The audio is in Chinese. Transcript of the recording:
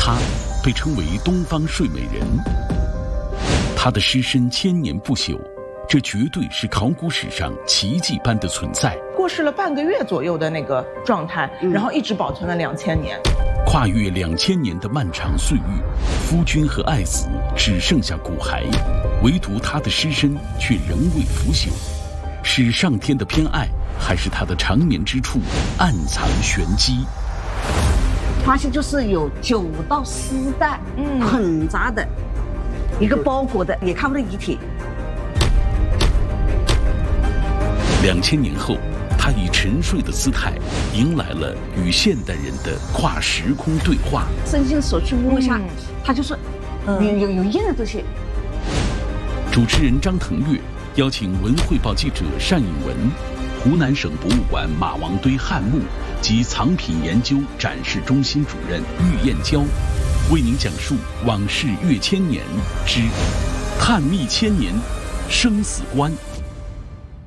她被称为东方睡美人。她的尸身千年不朽，这绝对是考古史上奇迹般的存在。 过世了半个月左右的那个状态，然后一直保存了2000年。 跨越2000年的漫长岁月，夫君和爱子只剩下骨骸，唯独他的尸身却仍未腐朽。是上天的偏爱，还是他的长眠之处暗藏玄机？ 发现就是有9到10袋混杂的一个包裹的，也看不到遗体。 2000年后，他以沉睡的姿态迎来了与现代人的跨时空对话。 伸进手去摸一下，他就说有硬的东西。 主持人张腾岳邀请文汇报记者单颖文、湖南省博物馆马王堆汉墓及藏品研究展示中心主任郁燕娇，为您讲述往事越千年之探秘千年生死关。